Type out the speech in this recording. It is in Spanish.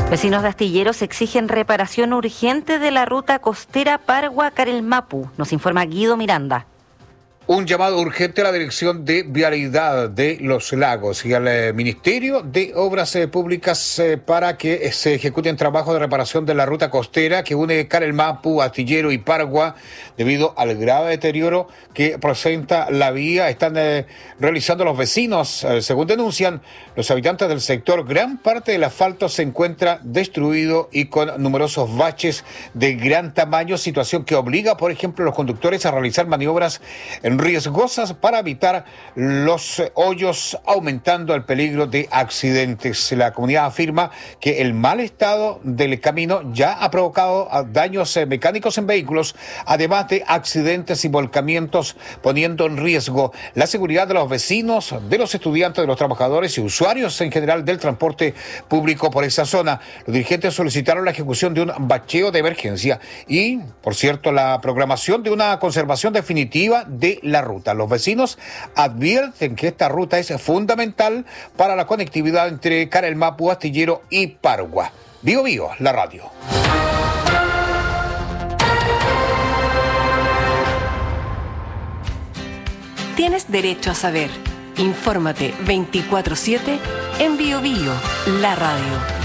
Vecinos de Astilleros exigen reparación urgente de la ruta costera Pargua-Carelmapu. Nos informa Guido Miranda. Un llamado urgente a la Dirección de Vialidad de Los Lagos y al Ministerio de Obras Públicas para que se ejecuten trabajos de reparación de la ruta costera que une Carelmapu, Astillero y Pargua. Debido al grave deterioro que presenta la vía, están realizando los vecinos. Según denuncian los habitantes del sector, gran parte del asfalto se encuentra destruido y con numerosos baches de gran tamaño, situación que obliga, por ejemplo, a los conductores a realizar maniobras riesgosas para evitar los hoyos, aumentando el peligro de accidentes. La comunidad afirma que el mal estado del camino ya ha provocado daños mecánicos en vehículos, además de accidentes y volcamientos, poniendo en riesgo la seguridad de los vecinos, de los estudiantes, de los trabajadores y usuarios en general del transporte público por esa zona. Los dirigentes solicitaron la ejecución de un bacheo de emergencia y, por cierto, la programación de una conservación definitiva de la ruta. Los vecinos advierten que esta ruta es fundamental para la conectividad entre Carelmapu, Astillero y Pargua. Bio Bio, la radio. Tienes derecho a saber. Infórmate 24/7 en Bio Bio, la radio.